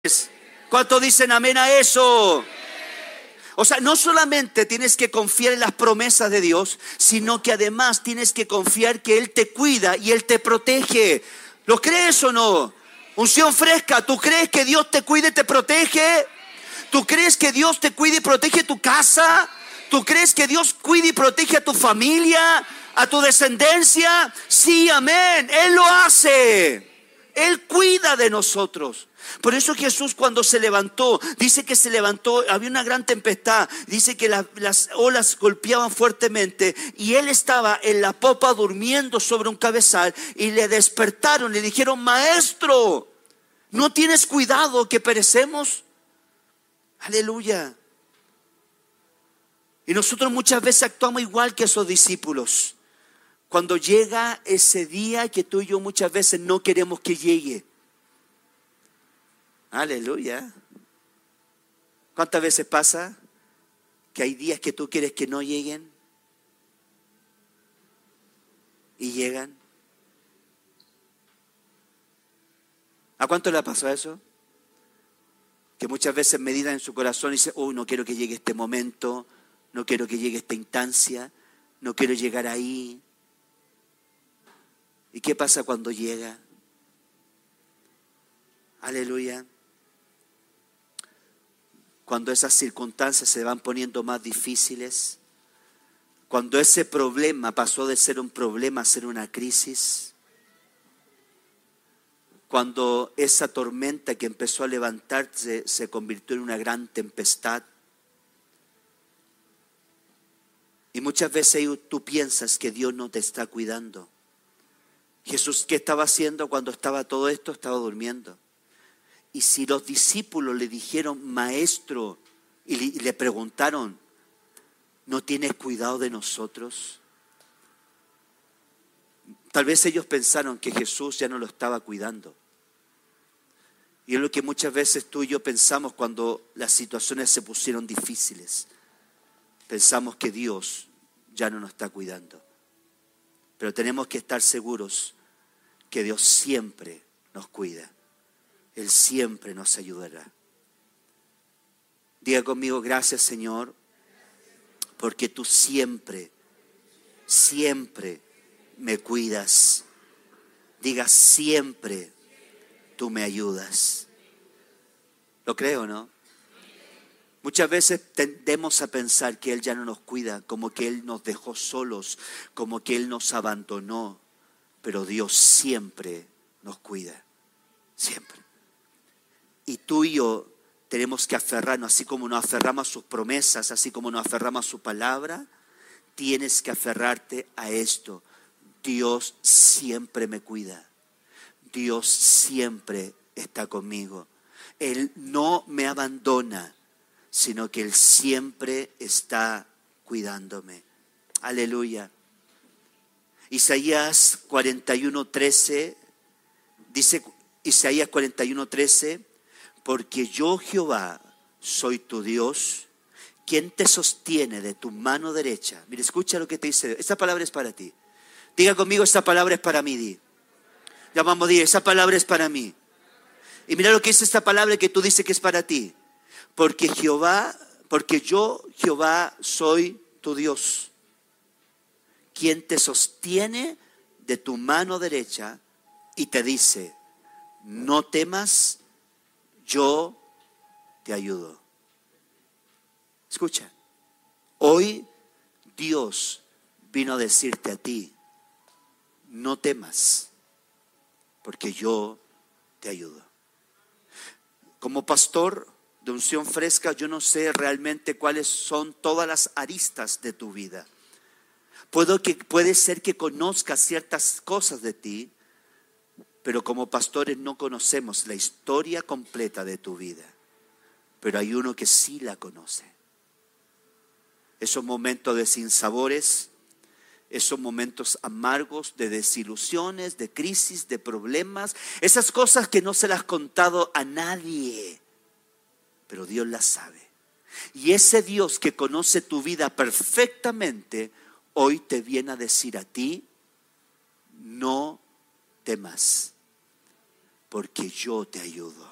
¿Cuántos dicen amén a eso? O sea, no solamente tienes que confiar en las promesas de Dios, sino que además tienes que confiar que Él te cuida y Él te protege. ¿Lo crees o no? Unción fresca, ¿tú crees que Dios te cuida y te protege? ¿Tú crees que Dios te cuida y protege tu casa? ¿Tú crees que Dios cuida y protege a tu familia, a tu descendencia? Sí, amén. Él lo hace. Él cuida de nosotros. Por eso Jesús, cuando se levantó, dice que se levantó, había una gran tempestad, dice que las olas golpeaban fuertemente y Él estaba en la popa durmiendo sobre un cabezal y le despertaron, le dijeron: maestro, ¿no tienes cuidado que perecemos? Aleluya. Y nosotros muchas veces actuamos igual que esos discípulos. Cuando llega ese día que tú y yo muchas veces no queremos que llegue. Aleluya. ¿Cuántas veces pasa que hay días que tú quieres que no lleguen y llegan? ¿A cuánto le ha pasado eso? Que muchas veces meditan en su corazón y dicen: uy, no quiero que llegue este momento, no quiero que llegue esta instancia, no quiero llegar ahí. ¿Y qué pasa cuando llega? Aleluya. Cuando esas circunstancias se van poniendo más difíciles, cuando ese problema pasó de ser un problema a ser una crisis, cuando esa tormenta que empezó a levantarse se convirtió en una gran tempestad. Y muchas veces tú piensas que Dios no te está cuidando. Jesús, ¿qué estaba haciendo cuando estaba todo esto? Estaba durmiendo. Y si los discípulos le dijeron: maestro, y le preguntaron: ¿no tienes cuidado de nosotros? Tal vez ellos pensaron que Jesús ya no lo estaba cuidando. Y es lo que muchas veces tú y yo pensamos cuando las situaciones se pusieron difíciles. Pensamos que Dios ya no nos está cuidando. Pero tenemos que estar seguros que Dios siempre nos cuida. Él siempre nos ayudará. Diga conmigo: gracias, Señor, porque tú siempre, siempre me cuidas. Diga: siempre tú me ayudas. ¿Lo creo, no? Muchas veces tendemos a pensar que Él ya no nos cuida, como que Él nos dejó solos, como que Él nos abandonó. Pero Dios siempre nos cuida, siempre. Y tú y yo tenemos que aferrarnos, así como nos aferramos a sus promesas, así como nos aferramos a su palabra, tienes que aferrarte a esto. Dios siempre me cuida. Dios siempre está conmigo. Él no me abandona, sino que Él siempre está cuidándome. Aleluya. Isaías 41:13, dice Isaías 41:13, porque yo, Jehová, soy tu Dios, quien te sostiene de tu mano derecha. Mira, escucha lo que te dice. Esta palabra es para ti. Diga conmigo: esta palabra es para mí. Ya vamos a decir: esa palabra es para mí. Y mira lo que dice esta palabra que tú dices que es para ti. Porque yo, Jehová, soy tu Dios, quien te sostiene de tu mano derecha y te dice: no temas, yo te ayudo. Escucha, hoy Dios vino a decirte a ti: no temas, porque yo te ayudo. Como pastor de Unción Fresca, yo no sé realmente cuáles son todas las aristas de tu vida. Puede ser que conozcas ciertas cosas de ti, pero como pastores no conocemos la historia completa de tu vida. Pero hay uno que sí la conoce. Esos momentos de sinsabores, esos momentos amargos, de desilusiones, de crisis, de problemas, esas cosas que no se las has contado a nadie, pero Dios las sabe. Y ese Dios que conoce tu vida perfectamente, hoy te viene a decir a ti: no temas, porque yo te ayudo.